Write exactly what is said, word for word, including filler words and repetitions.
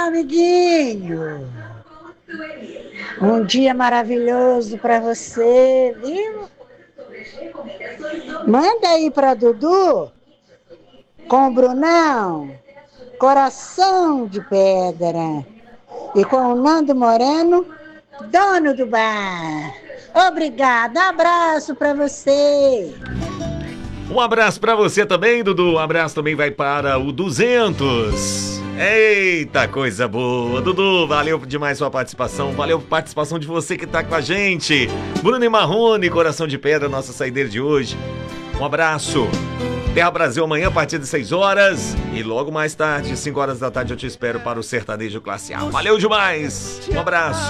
Amiguinho, um dia maravilhoso para você, viu? Manda aí para Dudu com o Brunão, coração de pedra, e com o Nando Moreno, dono do bar. Obrigada, abraço para você. Um abraço para você também, Dudu. Um abraço também vai para o duzentos. Eita, coisa boa. Dudu, valeu demais sua participação. Valeu a participação de você que tá com a gente. Bruno e Marrone, coração de pedra, nossa saideira de hoje. Um abraço. Terra Brasil amanhã a partir de seis horas. E logo mais tarde, cinco horas da tarde, eu te espero para o Sertanejo Classe A. Valeu demais. Um abraço.